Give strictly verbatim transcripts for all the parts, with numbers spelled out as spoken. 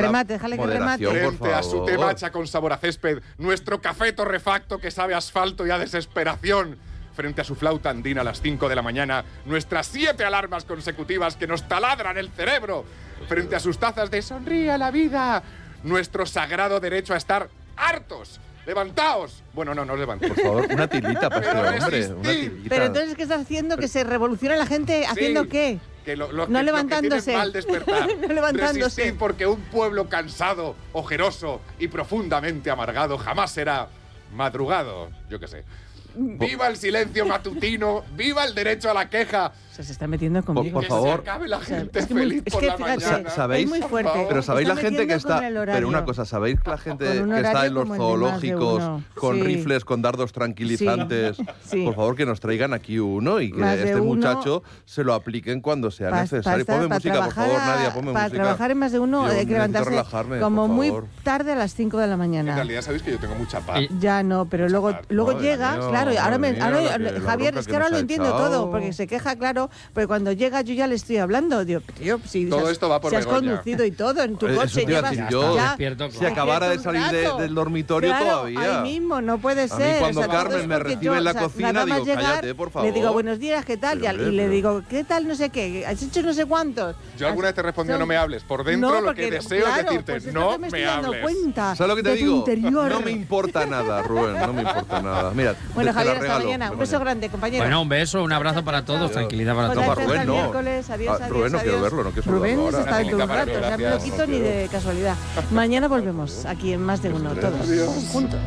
remate, déjale que remate. Frente a su té matcha con sabor a césped, nuestro café torrefacto que sabe a asfalto y a desesperación. Frente a su flauta andina a las cinco de la mañana, nuestras siete alarmas consecutivas que nos taladran el cerebro. Frente a sus tazas de sonríe a la vida, nuestro sagrado derecho a estar hartos. ¡Levantaos! Bueno, no, no os levantéis. Por favor, una tilita para este hombre. Una tilita. Pero entonces, ¿qué estás haciendo? ¿Que se revolucione la gente haciendo sí, qué? Que lo, lo, no que, levantándose. Lo que mal despertar. no levantándose. Resistir porque un pueblo cansado, ojeroso y profundamente amargado jamás será madrugado. Yo qué sé. ¡Viva el silencio matutino! ¡Viva el derecho a la queja! O sea, se está metiendo conmigo. Por, por favor. Que se acabe la gente o sea, es que feliz muy, es por que, la fíjate, mañana. ¿Sabéis? Es muy fuerte. Pero sabéis está la gente que está... Pero una cosa, ¿sabéis la gente que está en los zoológicos con sí. rifles, con dardos tranquilizantes? Sí. Sí. Por favor, que nos traigan aquí uno y que Más este uno, muchacho se lo apliquen cuando sea pa, necesario. Pa, ponme pa música, por favor, Nadia, ponme para música. Para trabajar en más de uno hay que levantarse como muy tarde a las cinco de la mañana. En realidad sabéis que yo tengo mucha paz. Ya no, pero luego luego llega, claro, ahora me Javier, es que ahora lo entiendo todo, porque se queja, claro, porque cuando llega yo ya le estoy hablando. Digo, tío, si todo has, esto va por si has conducido y todo en tu eh, coche, llevas ya yo, ya, ya, si acabara de salir de, del dormitorio claro, todavía. Ahí mismo, no puede ser. A mí cuando o sea, Carmen me recibe yo, en la o sea, cocina, digo, llegar, cállate, por favor. Le digo, buenos días, ¿qué tal? Pero, y, pero, y le digo, ¿qué tal? No sé qué, ¿has hecho no sé cuántos? Yo alguna vez te respondió, no, no me hables. Por dentro no, porque, lo que deseo claro, es decirte, pues no me, me hables. Cuenta ¿sabes lo que te de digo? Interior. No me importa nada, Rubén, no me importa nada. Mira, bueno, Javier, hasta mañana. Un beso grande, compañero. Bueno, un beso, un abrazo para todos, tranquilidad para todos. Rubén, no. Adiós, adiós, Rubén, no quiero verlo, no quiero Rubén está en todo el rato, o sea, me lo quito ni de casualidad. Mañana volvemos aquí en Más de Uno, todos juntos.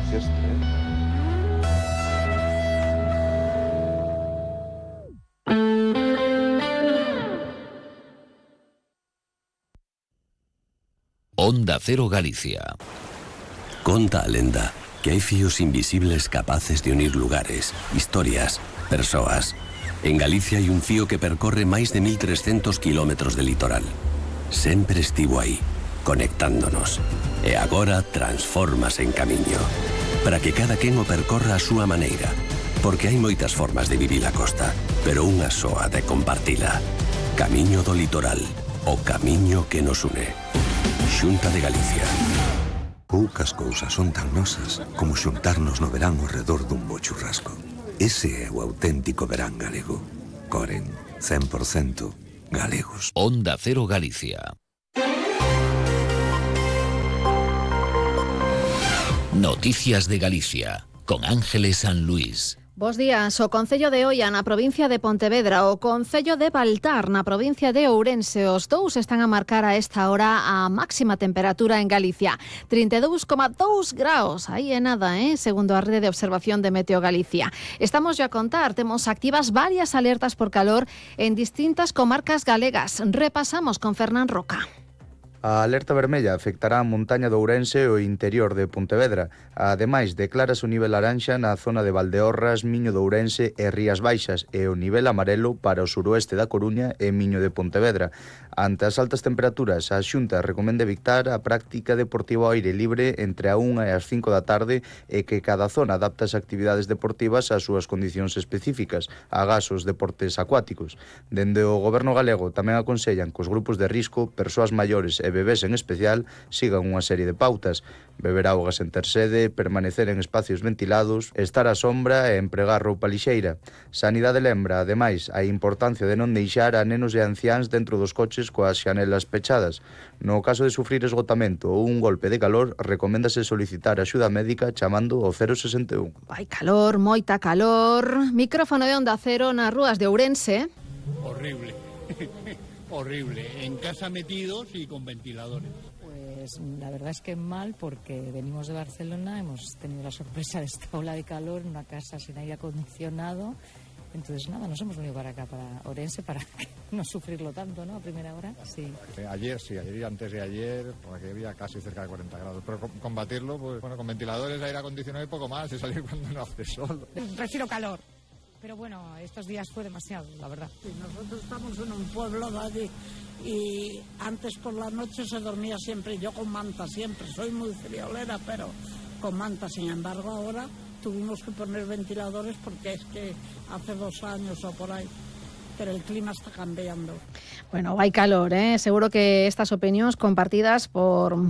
Onda Cero Galicia. Conta a lenda que hai fíos invisibles capaces de unir lugares, historias, persoas. En Galicia hai un fío que percorre máis de mil trescentos kilómetros de litoral. Sempre estivo aí, conectándonos. E agora transfórmase en camiño. Para que cada quen o percorra a súa maneira. Porque hai moitas formas de vivir a costa, pero unha soa de compartila. Camiño do litoral, o camiño que nos une. Xunta de Galicia. Poucas cousas son tan nosas como xuntarnos no verán ao redor dun bo churrasco. Ese é o auténtico verán galego. Coren, cen por cento galegos. Onda Cero Galicia. Noticias de Galicia, con Ángeles San Luis. Bos días. O Concello de Oia na provincia de Pontevedra, o Concello de Baltar na provincia de Ourense, os dous están a marcar a esta hora a máxima temperatura en Galicia. trinta e dous coma dous graus, aí é nada, eh? Segundo a rede de observación de Meteo Galicia. Estamos a contar, temos activas varias alertas por calor en distintas comarcas galegas. Repasamos con Fernán Roca. A alerta vermella afectará a montaña do Ourense e o interior de Pontevedra. Ademais, declárase o nivel laranxa na zona de Valdeorras, Miño do Ourense e Rías Baixas e o nivel amarelo para o suroeste da Coruña e Miño de Pontevedra. Ante as altas temperaturas, a Xunta recomenda evitar a práctica deportiva ao aire libre entre a unha e as cinco da tarde e que cada zona adapta as actividades deportivas ás súas condicións específicas, agás os deportes acuáticos. Dende o Goberno galego tamén aconsellan que os grupos de risco, persoas maiores e bebés en especial, sigan unha serie de pautas. Beber augas en ter sede, permanecer en espacios ventilados, estar á sombra e empregar roupa lixeira. Sanidade lembra, ademais, a importancia de non deixar a nenos e anciáns dentro dos coches coas xanelas pechadas. No caso de sufrir esgotamento ou un golpe de calor, recoméndase solicitar axuda médica chamando ao cero sesenta e un. Hai calor, moita calor. Micrófono de Onda Cero nas rúas de Ourense. Horrible. Horrible, en casa metidos y con ventiladores. Pues la verdad es que mal, porque venimos de Barcelona, hemos tenido la sorpresa de esta ola de calor en una casa sin aire acondicionado. Entonces nada, nos hemos venido para acá, para Ourense, para no sufrirlo tanto, ¿no? A primera hora, sí. Ayer sí, ayer y antes de ayer, porque había casi cerca de cuarenta grados. Pero combatirlo, pues bueno, con ventiladores, aire acondicionado y poco más, y salir cuando no hace sol. Prefiero calor. Pero bueno, estos días fue demasiado, la verdad. Sí, nosotros estamos en un pueblo de allí y antes por la noche se dormía siempre, yo con manta siempre, soy muy friolera, pero con manta. Sin embargo, ahora tuvimos que poner ventiladores porque es que hace dos años o por ahí, pero el clima está cambiando. Bueno, hay calor, ¿eh? Seguro que estas opiniones compartidas por